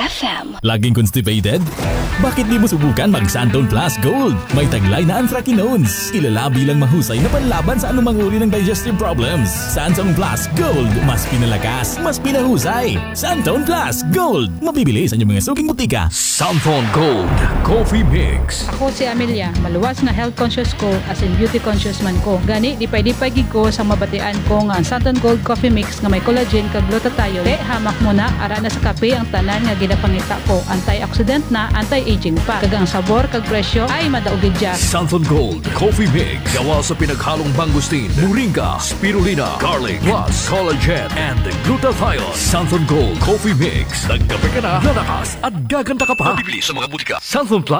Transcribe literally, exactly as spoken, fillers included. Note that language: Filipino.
F M. Laging constipated? Bakit di mo subukan mag Santon Plus Gold? May taglay na anthracinones. Kilala bilang mahusay na panlaban sa anumang uri ng digestive problems. Santon Plus Gold. Mas pinalakas, mas pinahusay. Santon Plus Gold. Mabibili sa inyong mga suking butika. Santon Gold Coffee Mix. Ako si Amelia, maluwas nga health conscious ko as in beauty conscious man ko. Gani, dipay-dipay gid ko sa mabatian ko nga Santon Gold Coffee Mix nga may collagen kag glutathione. Te, hamak mo na, ara na sa kape ang tanan nga ginapangita ko. Antioxidant na, anti-aging pa. Kag ang sabor kag presyo ay madaugid dya. Santon Gold Coffee Mix. Gawa sa pinaghalong mangustin, moringa, spirulina, garlic, plus collagen and glutathione. Santon Gold Coffee Mix. Nagkape ka na, lalakas at gaganda ka pa. Mabibili sa mga butika. Santon Plus